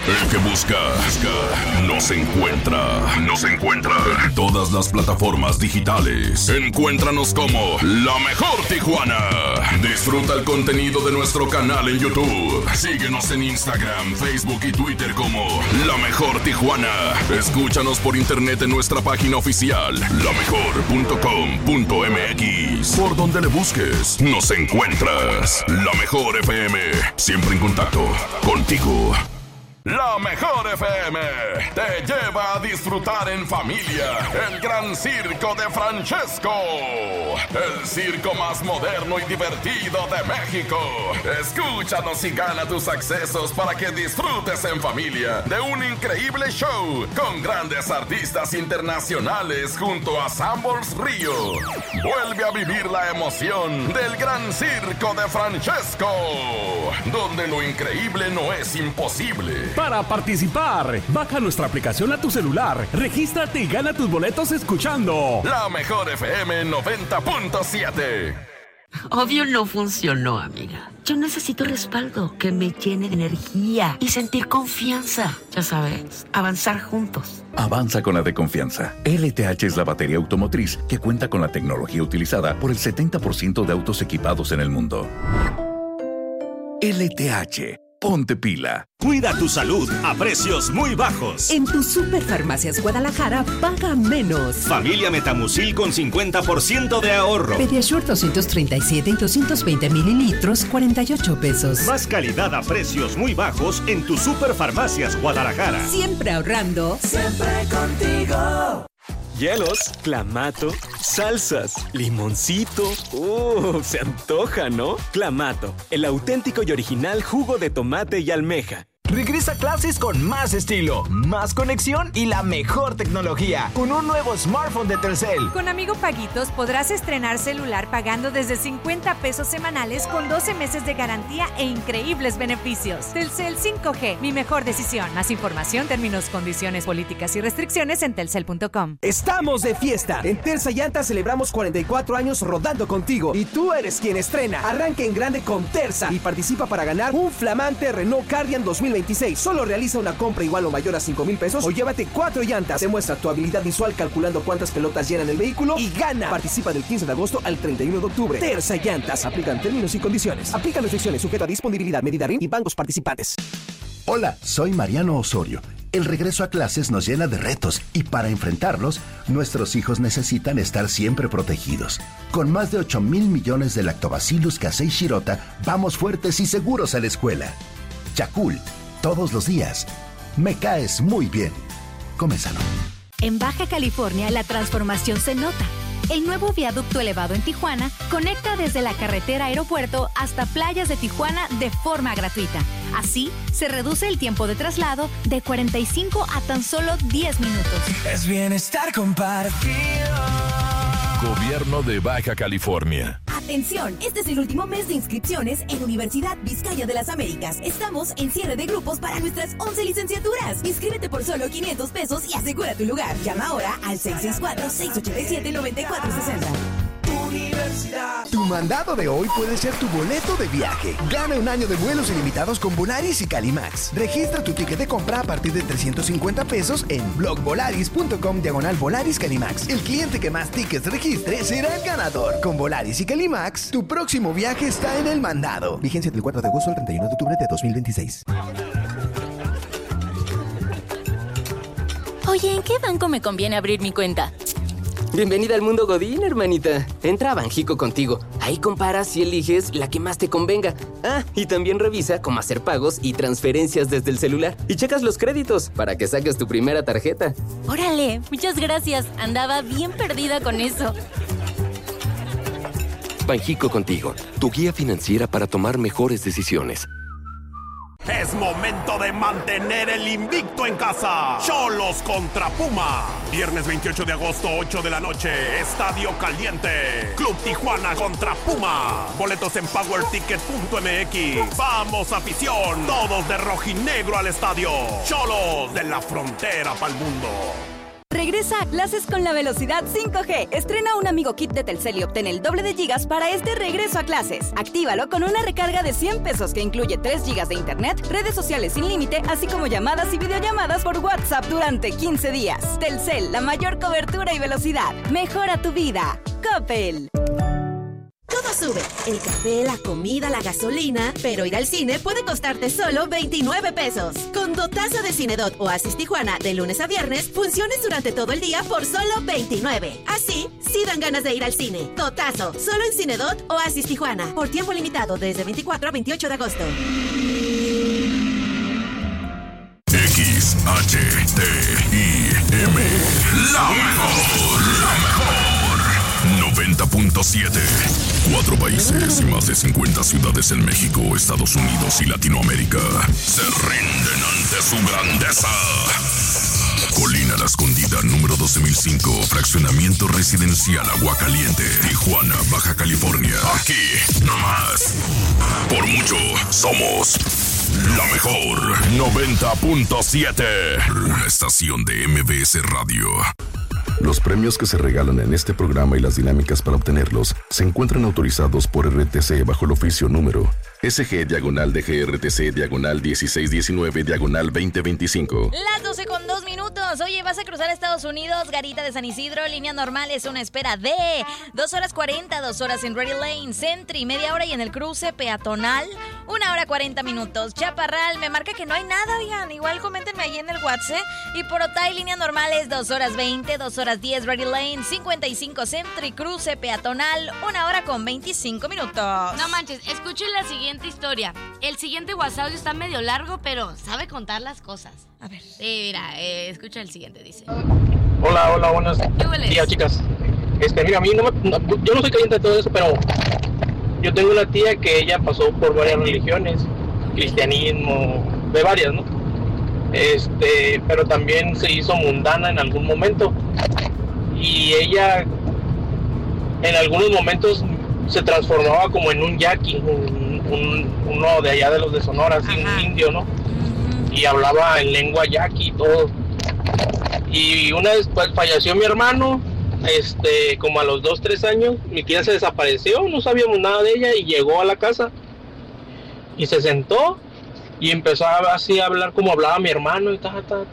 El que busca, nos encuentra. En todas las plataformas digitales. Encuéntranos como La Mejor Tijuana. Disfruta el contenido de nuestro canal en YouTube. Síguenos en Instagram, Facebook y Twitter como La Mejor Tijuana. Escúchanos por internet en nuestra página oficial, lamejor.com.mx. Por donde le busques, nos encuentras. La Mejor FM, siempre en contacto contigo. La Mejor FM te lleva a disfrutar en familia el Gran Circo de Francesco. El circo más moderno y divertido de México. Escúchanos y gana tus accesos para que disfrutes en familia de un increíble show con grandes artistas internacionales junto a Sambors Río. Vuelve a vivir la emoción del Gran Circo de Francesco, donde lo increíble no es imposible. Para participar, baja nuestra aplicación a tu celular, regístrate y gana tus boletos escuchando La Mejor FM 90.7. Obvio no funcionó, amiga. Yo necesito respaldo que me llene de energía y sentir confianza. Ya sabes, avanzar juntos. Avanza con la de confianza. LTH es la batería automotriz que cuenta con la tecnología utilizada por el 70% de autos equipados en el mundo. LTH. Ponte pila. Cuida tu salud a precios muy bajos. En tu Superfarmacias Guadalajara, paga menos. Familia Metamucil con 50% de ahorro. Pediasure 237 y 220 mililitros, 48 pesos. Más calidad a precios muy bajos en tu Superfarmacias Guadalajara. Siempre ahorrando. Siempre contigo. Hielos, clamato, salsas, limoncito. Se antoja, ¿no? Clamato, el auténtico y original jugo de tomate y almeja. Regresa a clases con más estilo, más conexión y la mejor tecnología, con un nuevo smartphone de Telcel. Con Amigo Paguitos podrás estrenar celular pagando desde 50 pesos semanales con 12 meses de garantía e increíbles beneficios. Telcel 5G, mi mejor decisión. Más información, términos, condiciones, políticas y restricciones en telcel.com. Estamos de fiesta. En Terza Llanta celebramos 44 años rodando contigo y tú eres quien estrena. Arranca en grande con Terza y participa para ganar un flamante Renault Cardian 2026. Solo realiza una compra igual o mayor a 5,000 pesos o llévate 4 llantas. Demuestra tu habilidad visual calculando cuántas pelotas llenan el vehículo y gana. Participa del 15 de agosto al 31 de octubre. Terza Llantas. Aplican términos y condiciones. Aplican restricciones sujeta a disponibilidad, medida RIN y bancos participantes. Hola, soy Mariano Osorio. El regreso a clases nos llena de retos y para enfrentarlos, nuestros hijos necesitan estar siempre protegidos. Con más de 8,000 millones de Lactobacillus casei shirota, vamos fuertes y seguros a la escuela. Yakult, todos los días. Me caes muy bien. Come sano. En Baja California la transformación se nota. El nuevo viaducto elevado en Tijuana conecta desde la carretera aeropuerto hasta playas de Tijuana de forma gratuita. Así, se reduce el tiempo de traslado de 45 a tan solo 10 minutos. Es bienestar compartido. Gobierno de Baja California. Atención, este es el último mes de inscripciones en Universidad Vizcaya de las Américas. Estamos en cierre de grupos para nuestras 11 licenciaturas. Inscríbete por solo 500 pesos y asegura tu lugar. Llama ahora al 664-687-9460. Universidad. Tu mandado de hoy puede ser tu boleto de viaje. Gana un año de vuelos ilimitados con Volaris y Calimax. Registra tu ticket de compra a partir de 350 pesos en blogvolaris.com/Volaris Calimax. El cliente que más tickets registre será el ganador. Con Volaris y Calimax, tu próximo viaje está en el mandado. Vigencia del 4 de agosto al 31 de octubre de 2026. Oye, ¿en qué banco me conviene abrir mi cuenta? Bienvenida al mundo Godín, hermanita. Entra a Banjico Contigo. Ahí comparas y eliges la que más te convenga. Ah, y también revisa cómo hacer pagos y transferencias desde el celular. Y checas los créditos para que saques tu primera tarjeta. ¡Órale! Muchas gracias. Andaba bien perdida con eso. Banjico Contigo, tu guía financiera para tomar mejores decisiones. Es momento de mantener el invicto en casa. Xolos contra Puma. Viernes 28 de agosto, 8 de la noche. Estadio Caliente. Club Tijuana contra Puma. Boletos en powerticket.mx. ¡Vamos, afición! Todos de rojinegro al estadio. Xolos de la frontera pa'l mundo. Regresa a clases con la velocidad 5G. Estrena un Amigo Kit de Telcel y obtén el doble de gigas para este regreso a clases. Actívalo con una recarga de 100 pesos que incluye 3 gigas de internet, redes sociales sin límite, así como llamadas y videollamadas por WhatsApp durante 15 días. Telcel, la mayor cobertura y velocidad. Mejora tu vida. Coppel. Todo sube, el café, la comida, la gasolina, pero ir al cine puede costarte solo 29 pesos. Con dotazo de Cinedot Oasis Tijuana de lunes a viernes, funciones durante todo el día por solo 29. Así, sí dan ganas de ir al cine. Dotazo, solo en Cinedot Oasis Tijuana, por tiempo limitado desde 24 a 28 de agosto. XHTIM, la mejor, 90.7. 4 países y más de 50 ciudades en México, Estados Unidos y Latinoamérica se rinden ante su grandeza. Colina La Escondida, número 12005, fraccionamiento residencial Aguacaliente, Tijuana, Baja California. Aquí, nomás. Por mucho, somos la mejor 90.7, la estación de MBS Radio. Los premios que se regalan en este programa y las dinámicas para obtenerlos se encuentran autorizados por RTC bajo el oficio número SG/DGRTC/1619/2025. Las 12:02. Oye, vas a cruzar Estados Unidos, Garita de San Isidro, línea normal es una espera de 2 horas 40, 2 horas en Ready Lane, Sentry, media hora y en el cruce peatonal, 1 hora 40 minutos. Chaparral, me marca que no hay nada, oigan, igual coméntenme ahí en el WhatsApp. Y por Otay, línea normal es 2 horas 20, 2 horas 10 Ready Lane, 55 Sentry, cruce peatonal, 1 hora con 25 minutos. No manches, escuchen la siguiente historia. El siguiente WhatsApp está medio largo, pero sabe contar las cosas. A ver. Mira, escucha el siguiente, dice. Hola, buenos días, chicas. Mira, a mí yo no soy creyente de todo eso, pero yo tengo una tía que ella pasó por varias religiones, cristianismo, de varias, ¿no? Pero también se hizo mundana en algún momento. Y ella en algunos momentos se transformaba como en un yaqui, uno de allá de los de Sonora, así, un indio, ¿no? Y hablaba en lengua yaqui y todo. Y una vez falleció mi hermano, como a los 2-3 años, mi tía se desapareció, no sabíamos nada de ella y llegó a la casa y se sentó y empezó así a hablar como hablaba mi hermano y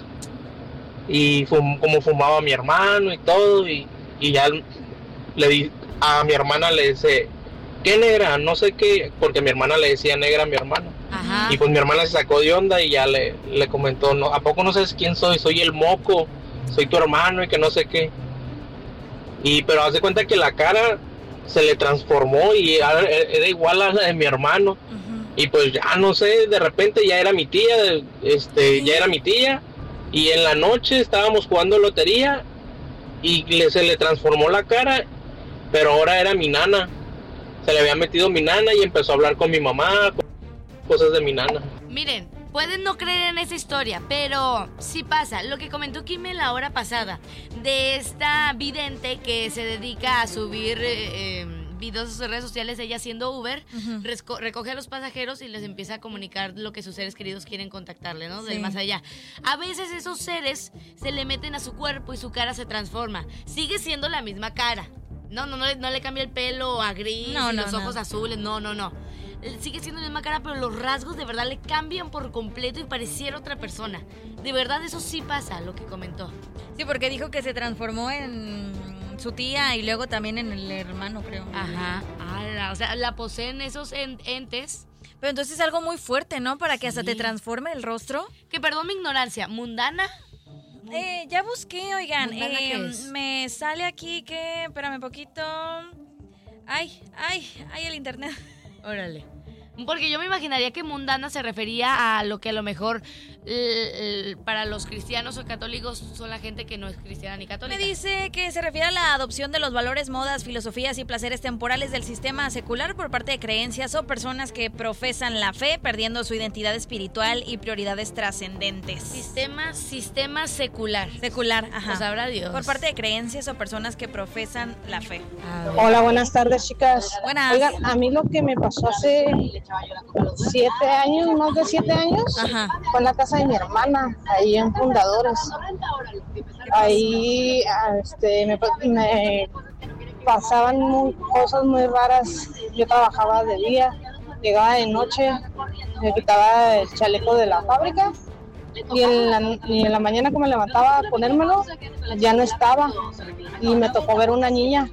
y como fumaba mi hermano y todo y ya le di a mi hermana, le dice, ¿qué negra? No sé qué, porque mi hermana le decía negra a mi hermano. Ajá. Y pues mi hermana se sacó de onda y ya le comentó, no, ¿a poco no sabes quién soy? Soy el moco, soy tu hermano y que no sé qué. Pero haz de cuenta que la cara se le transformó y era igual a la de mi hermano. Uh-huh. Y pues ya no sé, de repente ya era mi tía, ya era mi tía. Y en la noche estábamos jugando lotería y se le transformó la cara, pero ahora era mi nana. Se le había metido mi nana y empezó a hablar con mi mamá, cosas de mi nana. Miren, pueden no creer en esa historia, pero sí pasa. Lo que comentó Kim en la hora pasada, de esta vidente que se dedica a subir videos a sus redes sociales, ella siendo Uber, recoge a los pasajeros y les empieza a comunicar lo que sus seres queridos quieren contactarle, ¿no? Del más allá. A veces esos seres se le meten a su cuerpo y su cara se transforma. Sigue siendo la misma cara. No le cambia el pelo a gris, los ojos azules, no. Sigue siendo la misma cara, pero los rasgos de verdad le cambian por completo y pareciera otra persona. De verdad, eso sí pasa, lo que comentó. Sí, porque dijo que se transformó en su tía y luego también en el hermano, creo. Ajá. O sea, la poseen esos entes. Pero entonces es algo muy fuerte, ¿no? Para que hasta te transforme el rostro. Que perdón mi ignorancia, ¿mundana? Ya busqué, oigan. ¿Qué es? Me sale aquí que... Espérame poquito. Ay, el internet. Órale. Porque yo me imaginaría que mundana se refería a lo que a lo mejor para los cristianos o católicos son la gente que no es cristiana ni católica. Me dice que se refiere a la adopción de los valores, modas, filosofías y placeres temporales del sistema secular por parte de creencias o personas que profesan la fe, perdiendo su identidad espiritual y prioridades trascendentes. Sistema secular. Secular, ajá. Pues sabrá Dios. Por parte de creencias o personas que profesan la fe. Hola, buenas tardes, chicas. Buenas. Oigan, a mí lo que me pasó hace 7 años, más de 7 años, fue en la casa de mi hermana, ahí en Fundadores. Ahí me pasaban cosas muy raras. Yo trabajaba de día, llegaba de noche, me quitaba el chaleco de la fábrica y en la mañana que me levantaba a ponérmelo, ya no estaba y me tocó ver una niña.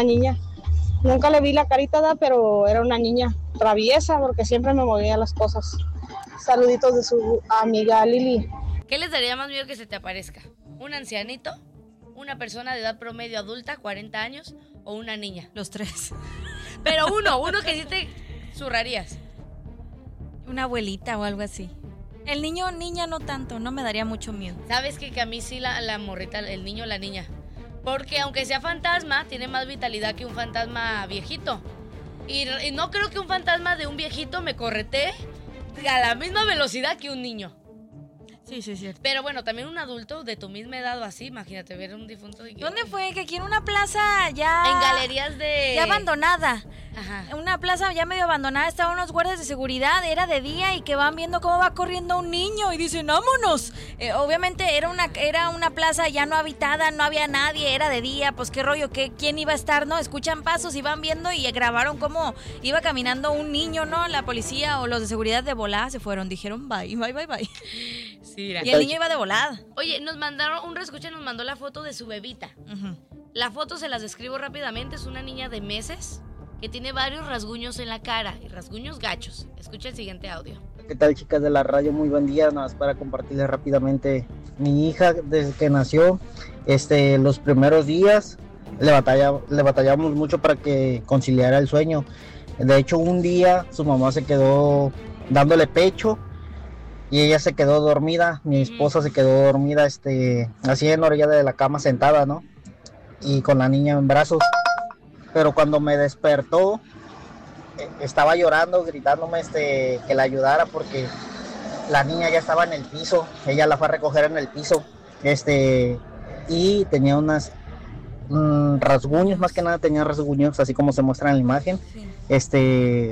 Nunca le vi la carita, pero era una niña traviesa porque siempre me movía las cosas. Saluditos de su amiga Lili. ¿Qué les daría más miedo que se te aparezca? ¿Un ancianito? ¿Una persona de edad promedio adulta, 40 años? ¿O una niña? Los tres. Pero uno que sí te zurrarías. Una abuelita o algo así. El niño, niña no tanto, no me daría mucho miedo. ¿Sabes que a mí sí la morrita, el niño o la niña? Porque aunque sea fantasma, tiene más vitalidad que un fantasma viejito. Y no creo que un fantasma de un viejito me corretee a la misma velocidad que un niño. Sí, es cierto. Pero bueno, también un adulto de tu misma edad o así, imagínate ver un difunto. ¿Dónde fue? Que aquí en una plaza ya... En galerías de... Ya abandonada. Ajá. En una plaza ya medio abandonada estaban unos guardias de seguridad, era de día y que van viendo cómo va corriendo un niño y dicen, ¡vámonos! Obviamente era una plaza ya no habitada, no había nadie, era de día, pues qué rollo, ¿quién iba a estar, no? Escuchan pasos y van viendo y grabaron cómo iba caminando un niño, ¿no? La policía o los de seguridad de volada se fueron, dijeron bye. Sí, y el niño iba de volada. Oye, nos mandaron, un reescucha nos mandó la foto de su bebita. Uh-huh. La foto se las describo rápidamente, es una niña de meses que tiene varios rasguños en la cara y rasguños gachos. Escucha el siguiente audio. ¿Qué tal, chicas de la radio? Muy buen día, nada más para compartirles rápidamente. Mi hija, desde que nació, los primeros días le batallamos mucho para que conciliara el sueño. De hecho, un día su mamá se quedó dándole pecho y ella se quedó dormida, mi esposa se quedó dormida, así en la orilla de la cama sentada, ¿no? Y con la niña en brazos. Pero cuando me despertó, estaba llorando, gritándome que la ayudara porque la niña ya estaba en el piso, ella la fue a recoger en el piso, y tenía unas rasguños, más que nada tenía rasguños, así como se muestra en la imagen, sí.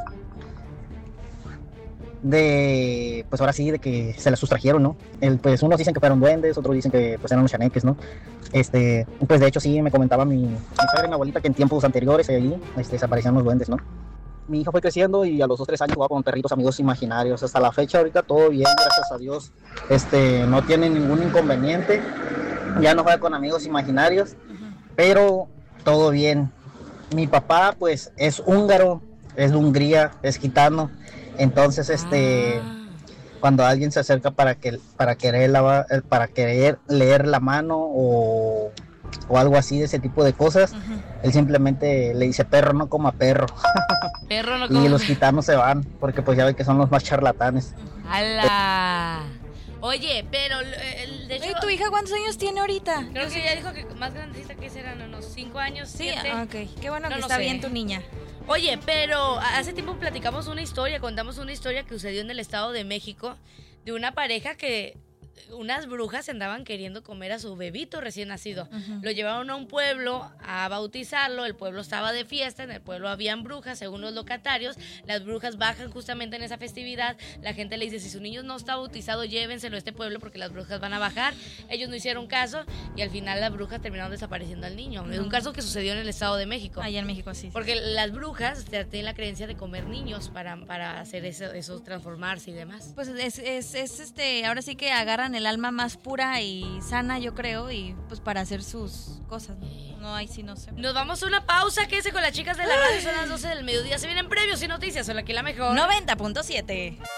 Pues ahora sí, de que se la sustrajeron, ¿no? Pues unos dicen que fueron duendes, otros dicen que pues eran los chaneques, ¿no? Pues de hecho sí me comentaba mi padre y mi abuelita que en tiempos anteriores allí se aparecían los duendes, ¿no? Mi hija fue creciendo y a los 2-3 años jugaba con perritos amigos imaginarios. Hasta la fecha ahorita todo bien, gracias a Dios. No tiene ningún inconveniente. Ya no juega con amigos imaginarios, pero todo bien. Mi papá pues es húngaro, es de Hungría, es gitano. Entonces, cuando alguien se acerca para querer leer la mano o algo así de ese tipo de cosas, él simplemente le dice perro no coma perro. Perro no coma. Y los gitanos se van porque pues ya ve que son los más charlatanes. ¡Hala! Oye, pero de hecho... ¿Y tu hija cuántos años tiene ahorita? Creo que ella dijo que más grandecita que serán unos 5 años, 7. Sí, ok. Qué bueno que está bien tu niña. Oye, pero hace tiempo contamos una historia que sucedió en el Estado de México de una pareja que unas brujas andaban queriendo comer a su bebito recién nacido. Uh-huh. Lo llevaron a un pueblo a bautizarlo, el pueblo estaba de fiesta, en el pueblo habían brujas, según los locatarios, las brujas bajan justamente en esa festividad, la gente le dice, si su niño no está bautizado, llévenselo a este pueblo porque las brujas van a bajar. Ellos no hicieron caso y al final las brujas terminaron desapareciendo al niño. Es un caso que sucedió en el Estado de México. Allá en México, sí. Porque las brujas tienen la creencia de comer niños para hacer eso, transformarse y demás. Pues ahora sí que agarran el alma más pura y sana, yo creo, y pues para hacer sus cosas, ¿no? Ahí sí no sé. Nos vamos a una pausa, quédese con las chicas de la radio, son las 12 del mediodía, se vienen premios y noticias, solo aquí la mejor 90.7.